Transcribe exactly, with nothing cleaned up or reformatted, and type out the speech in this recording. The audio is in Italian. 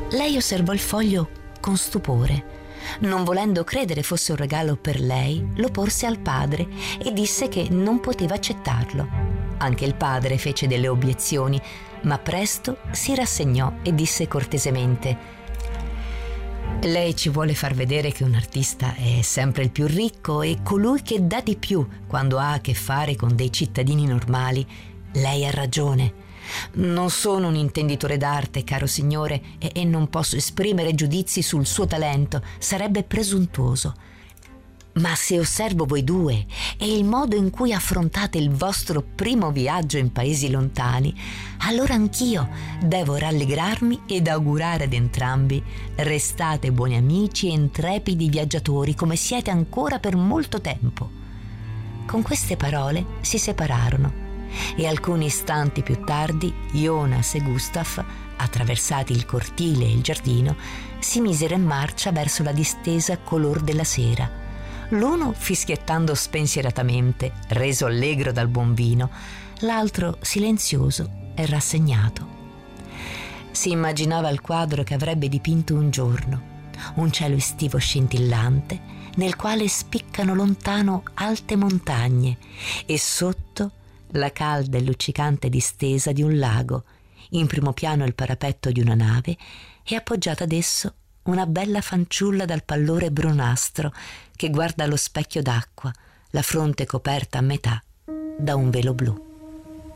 Lei osservò il foglio con stupore. Non volendo credere fosse un regalo per lei, lo porse al padre e disse che non poteva accettarlo. Anche il padre fece delle obiezioni, ma presto si rassegnò e disse cortesemente: lei ci vuole far vedere che un artista è sempre il più ricco e colui che dà di più quando ha a che fare con dei cittadini normali. Lei ha ragione. Non sono un intenditore d'arte, caro signore, e, e non posso esprimere giudizi sul suo talento, sarebbe presuntuoso. Ma se osservo voi due e il modo in cui affrontate il vostro primo viaggio in paesi lontani, allora anch'io devo rallegrarmi ed augurare ad entrambi: restate buoni amici e intrepidi viaggiatori come siete ancora per molto tempo. Con queste parole si separarono e alcuni istanti più tardi Jonas e Gustav, attraversati il cortile e il giardino, si misero in marcia verso la distesa color della sera, l'uno fischiettando spensieratamente, reso allegro dal buon vino, l'altro silenzioso e rassegnato. Si immaginava il quadro che avrebbe dipinto un giorno, un cielo estivo scintillante nel quale spiccano lontano alte montagne e sotto la calda e luccicante distesa di un lago, in primo piano il parapetto di una nave e appoggiata ad esso una bella fanciulla dal pallore brunastro che guarda allo specchio d'acqua, la fronte coperta a metà da un velo blu.